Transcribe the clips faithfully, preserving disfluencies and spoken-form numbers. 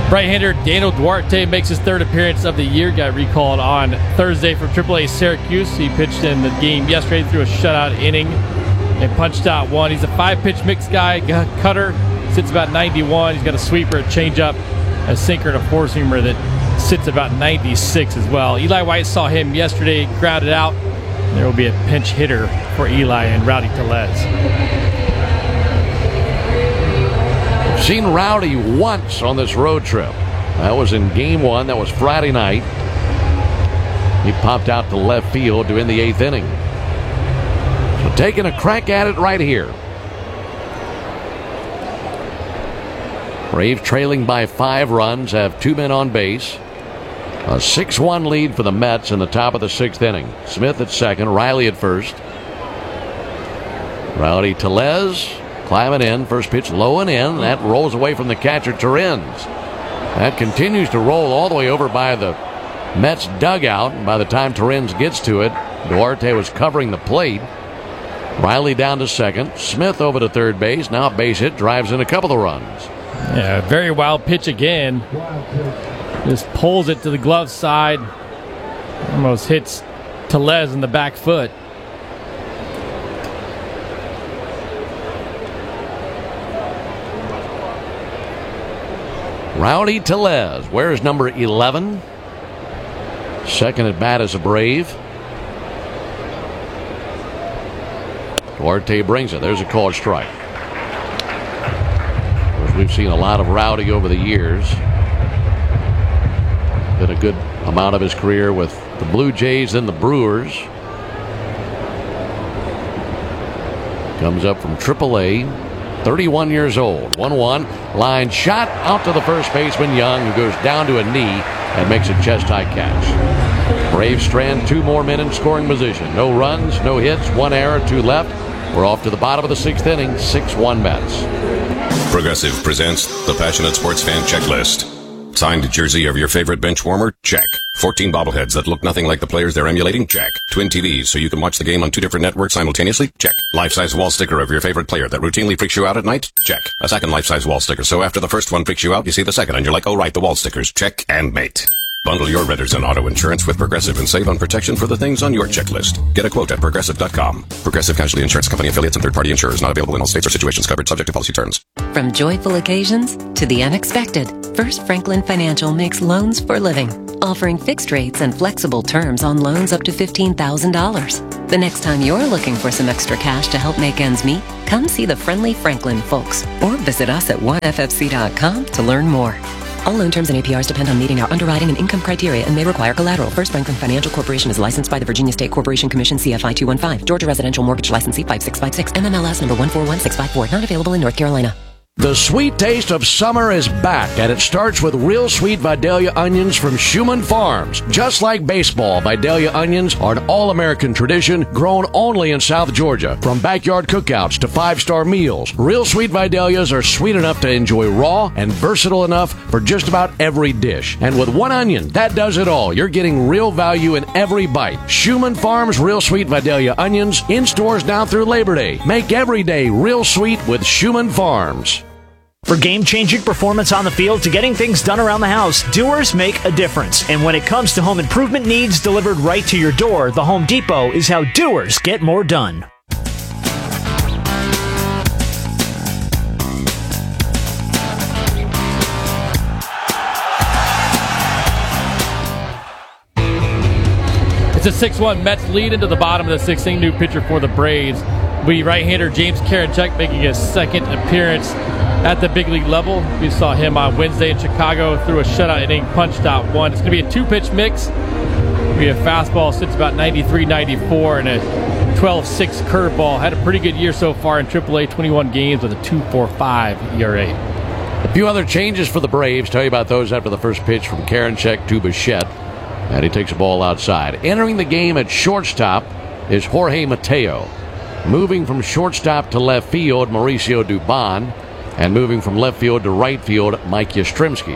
Right-hander Daniel Duarte makes his third appearance of the year. Got recalled on Thursday from triple A Syracuse. He pitched in the game yesterday through a shutout inning and punched out one. He's a five-pitch mix guy, cutter, sits about ninety-one. He's got a sweeper, a changeup, a sinker, and a four-seamer that sits about ninety-six as well. Eli White saw him yesterday, grounded out. There will be a pinch hitter for Eli and Rowdy Tellez. Seen Rowdy once on this road trip. That was in game one. That was Friday night. He popped out to left field to end the eighth inning. So taking a crack at it right here. Braves trailing by five runs, have two men on base. A six one lead for the Mets in the top of the sixth inning. Smith at second, Riley at first. Rowdy Tellez climbing in. First pitch low and in. That rolls away from the catcher, Torrens. That continues to roll all the way over by the Mets dugout. By the time Torrens gets to it, Duarte was covering the plate. Riley down to second. Smith over to third base. Now a base hit drives in a couple of runs. Yeah, very wild pitch again. Just pulls it to the glove side. Almost hits Tellez in the back foot. Rowdy Tellez wears number eleven. Second at bat as a Brave. Duarte brings it. There's a called strike. As we've seen a lot of Rowdy over the years. Been a good amount of his career with the Blue Jays and the Brewers. Comes up from triple A. thirty-one years old. one one. Line shot out to the first baseman, Young, who goes down to a knee and makes a chest-high catch. Braves strand two more men in scoring position. No runs, no hits, one error, two left. We're off to the bottom of the sixth inning, six one Mets. Progressive presents the Passionate Sports Fan Checklist. Signed jersey of your favorite bench warmer? Check. fourteen bobbleheads that look nothing like the players they're emulating? Check. Twin T Vs so you can watch the game on two different networks simultaneously? Check. Life-size wall sticker of your favorite player that routinely freaks you out at night? Check. A second life-size wall sticker so after the first one freaks you out, you see the second and you're like, oh right, the wall stickers. Check and mate. Bundle your renters and auto insurance with Progressive and save on protection for the things on your checklist. Get a quote at Progressive dot com. Progressive Casualty Insurance Company affiliates and third-party insurers not available in all states or situations covered subject to policy terms. From joyful occasions to the unexpected, First Franklin Financial makes loans for living, offering fixed rates and flexible terms on loans up to fifteen thousand dollars. The next time you're looking for some extra cash to help make ends meet, come see the friendly Franklin folks or visit us at one F F C dot com to learn more. All loan terms and A P Rs depend on meeting our underwriting and income criteria and may require collateral. First Franklin Financial Corporation is licensed by the Virginia State Corporation Commission C F I two one five. Georgia Residential Mortgage Licensee five six five six. M M L S number one four one six five four. Not available in North Carolina. The sweet taste of summer is back, and it starts with real sweet Vidalia onions from Schumann Farms. Just like baseball, Vidalia onions are an all-American tradition grown only in South Georgia. From backyard cookouts to five-star meals, real sweet Vidalias are sweet enough to enjoy raw and versatile enough for just about every dish. And with one onion, that does it all. You're getting real value in every bite. Schumann Farms Real Sweet Vidalia onions in stores now through Labor Day. Make every day real sweet with Schumann Farms. For game-changing performance on the field to getting things done around the house, doers make a difference. And when it comes to home improvement needs delivered right to your door, the Home Depot is how doers get more done. It's a six one Mets lead into the bottom of the sixth inning. New pitcher for the Braves. We right-hander James Karinchak making his second appearance at the big league level. We saw him on Wednesday in Chicago through a shutout inning, punched out one. It's going to be a two-pitch mix. We have fastball sits about ninety-three ninety-four and a twelve six curveball. Had a pretty good year so far in triple A, twenty-one games with a two point four five E R A. A few other changes for the Braves. Tell you about those after the first pitch from Karinchak to Bichette. And he takes the ball outside. Entering the game at shortstop is Jorge Mateo. Moving from shortstop to left field, Mauricio Dubon. And moving from left field to right field, Mike Yastrzemski.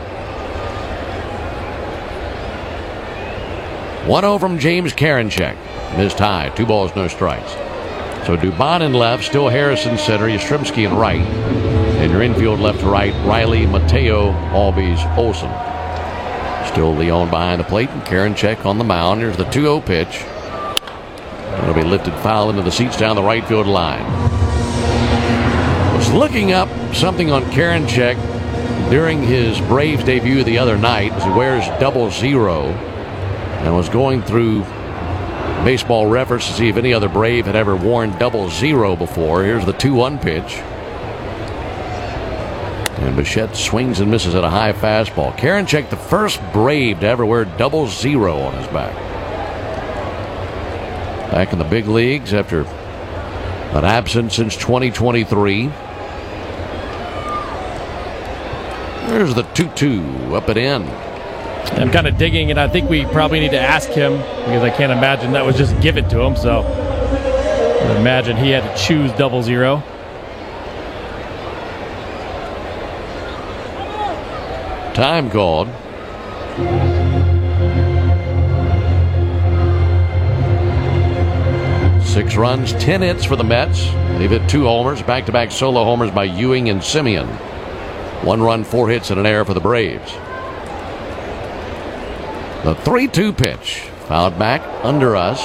one oh from James Karinchak. Missed high. Two balls, no strikes. So Dubon in left, still Harrison center, Yastrzemski in right. And your infield left to right, Riley, Mateo, Albies, Olsen. Still Leon behind the plate and Karinchak on the mound. Here's the two oh pitch. It'll be lifted foul into the seats down the right field line. Was looking up something on Karinchak during his Braves debut the other night as he wears double zero, and was going through Baseball Reference to see if any other Brave had ever worn double zero before. Here's the two one pitch. And Bichette swings and misses at a high fastball. Karinchak, the first Brave to ever wear double zero on his back. Back in the big leagues after an absence since twenty twenty-three. There's the two two up and in. I'm kind of digging, and I think we probably need to ask him because I can't imagine that was just give it to him. So I imagine he had to choose double zero. Time called. Six runs, ten hits for the Mets. They've hit two homers, back-to-back solo homers by Ewing and Simeon. One run, four hits, and an error for the Braves. The three two pitch. Fouled back under us.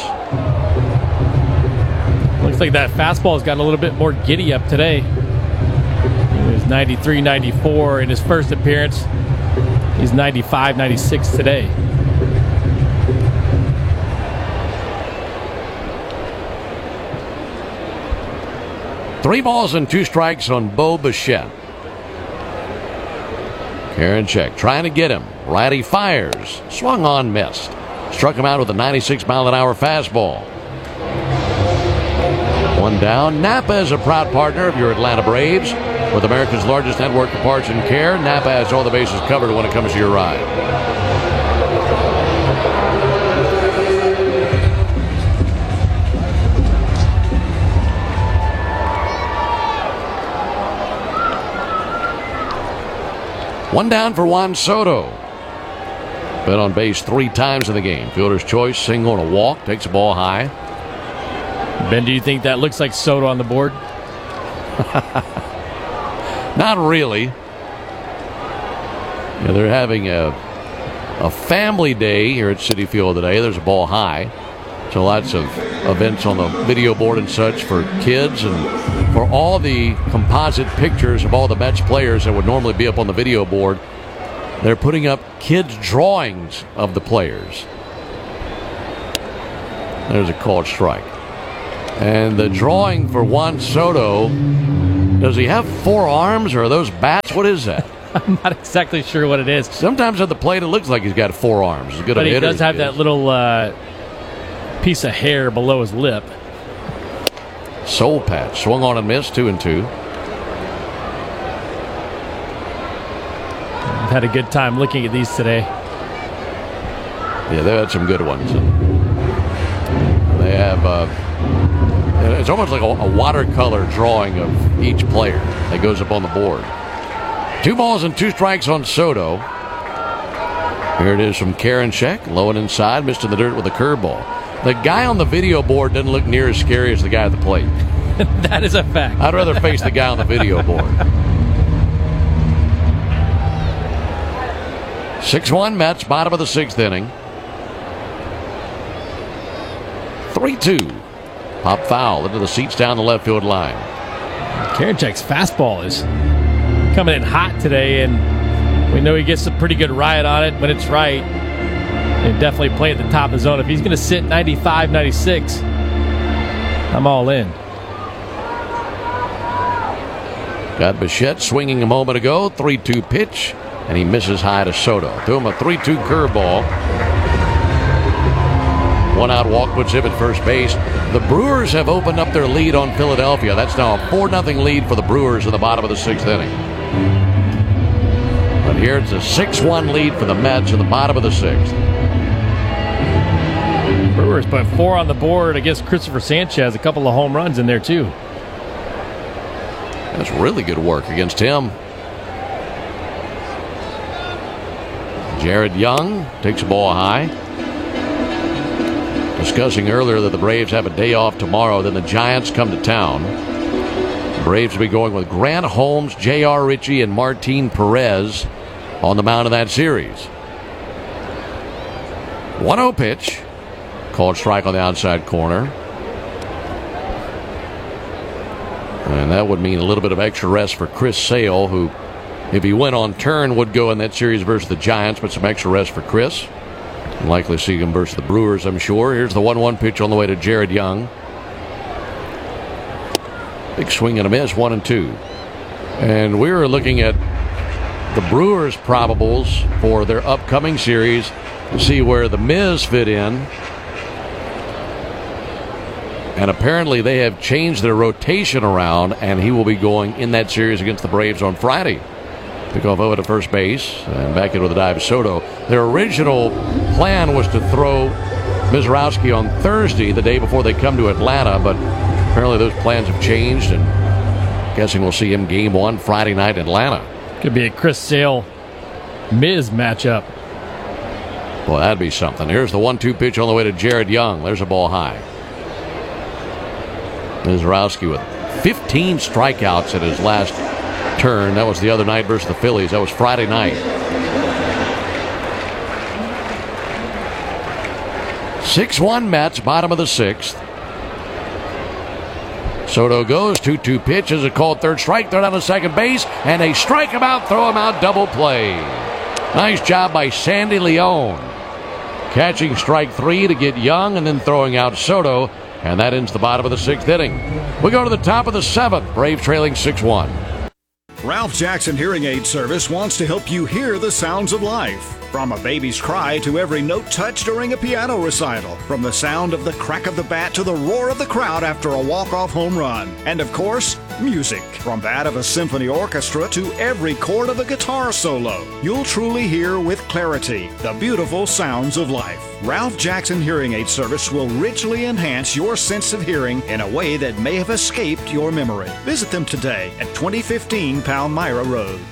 Looks like that fastball's gotten a little bit more giddy up today. He was ninety-three ninety-four in his first appearance. He's ninety-five ninety-six today. Three balls and two strikes on Bo Bichette. Karinchak trying to get him. Righty fires. Swung on, missed. Struck him out with a ninety-six mile an hour fastball. One down. Napa is a proud partner of your Atlanta Braves. With America's largest network of parts and care, Napa has all the bases covered when it comes to your ride. One down for Juan Soto. Been on base three times in the game. Fielder's choice, single and a walk. Takes the ball high. Ben, do you think that looks like Soto on the board? Not really. Yeah, they're having a a family day here at Citi Field today. There's a ball high. So lots of events on the video board and such for kids and for all the composite pictures of all the Mets players that would normally be up on the video board. They're putting up kids' drawings of the players. There's a called strike. And the drawing for Juan Soto, does he have four arms or are those bats? What is that? I'm not exactly sure what it is. Sometimes at the plate it looks like he's got four arms. As good but a he hitter does have he that is. little uh, piece of hair below his lip. Soul patch. Swung on and missed. Two and two. I've had a good time looking at these today. Yeah, they had some good ones. They have, uh, it's almost like a, a watercolor drawing of each player that goes up on the board. Two balls and two strikes on Soto. Here it is from Karinchak. Low and inside. Missed in the dirt with a curveball. The guy on the video board doesn't look near as scary as the guy at the plate. That is a fact. I'd rather face the guy on the video board. six one Mets, bottom of the sixth inning. three two. Pop foul into the seats down the left field line. Karinchak's fastball is coming in hot today, and we know he gets a pretty good ride on it when it's right. And definitely play at the top of the zone. If he's going to sit ninety-five ninety-six, I'm all in. Got Bichette swinging a moment ago. three two pitch, and he misses high to Soto. Threw him a three two curveball. One out walk puts him at first base. The Brewers have opened up their lead on Philadelphia. That's now a four nothing lead for the Brewers in the bottom of the sixth inning. But here it's a six one lead for the Mets in the bottom of the sixth. Brewers put four on the board against Christopher Sanchez. A couple of home runs in there, too. That's really good work against him. Jared Young takes the ball high. Discussing earlier that the Braves have a day off tomorrow, then the Giants come to town. Braves will be going with Grant Holmes, J R. Ritchie, and Martin Perez on the mound of that series. one oh pitch. Called strike on the outside corner. And that would mean a little bit of extra rest for Chris Sale, who, if he went on turn, would go in that series versus the Giants, but some extra rest for Chris. Likely see him versus the Brewers, I'm sure. Here's the one one pitch on the way to Jared Young. Big swing and a miss, one and two. And we were looking at the Brewers' probables for their upcoming series to see where the Miz fit in. And apparently they have changed their rotation around, and he will be going in that series against the Braves on Friday. Pick off over to first base and back in with a dive Soto. Their original plan was to throw Mizrowski on Thursday, the day before they come to Atlanta, but apparently those plans have changed, and guessing we'll see him game one Friday night in Atlanta. Could be a Chris Sale Miz matchup. Boy, that'd be something. Here's the one two pitch on the way to Jared Young. There's a ball high. Mizrowski with fifteen strikeouts at his last turn. That was the other night versus the Phillies. That was Friday night. six one Mets, bottom of the sixth. Soto goes, two two pitch is a called third strike. They're down to second base, and they strike him out, throw him out, double play. Nice job by Sandy Leon. Catching strike three to get Young, and then throwing out Soto. And that ends the bottom of the sixth inning. We go to the top of the seventh. Braves trailing six one. Ralph Jackson Hearing Aid Service wants to help you hear the sounds of life. From a baby's cry to every note touched during a piano recital. From the sound of the crack of the bat to the roar of the crowd after a walk-off home run. And of course, music. From that of a symphony orchestra to every chord of a guitar solo. You'll truly hear with clarity the beautiful sounds of life. Ralph Jackson Hearing Aid Service will richly enhance your sense of hearing in a way that may have escaped your memory. Visit them today at twenty fifteen Palmyra Road.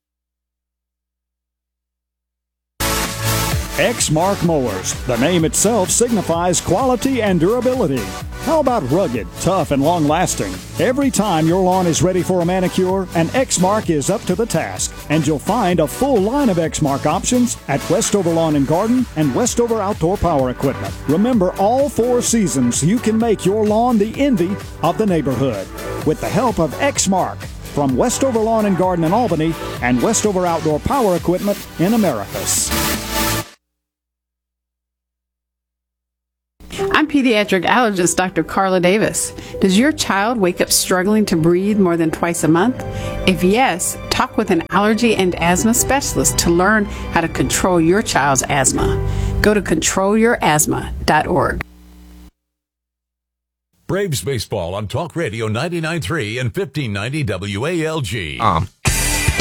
Exmark Mowers. The name itself signifies quality and durability. How about rugged, tough, and long-lasting? Every time your lawn is ready for a manicure, an Exmark is up to the task. And you'll find a full line of Exmark options at Westover Lawn and Garden and Westover Outdoor Power Equipment. Remember, all four seasons you can make your lawn the envy of the neighborhood with the help of Exmark from Westover Lawn and Garden in Albany and Westover Outdoor Power Equipment in Americus. I'm pediatric allergist Doctor Carla Davis. Does your child wake up struggling to breathe more than twice a month? If yes, talk with an allergy and asthma specialist to learn how to control your child's asthma. Go to control your asthma dot org. Braves baseball on Talk Radio ninety-nine point three and fifteen ninety W A L G. Um,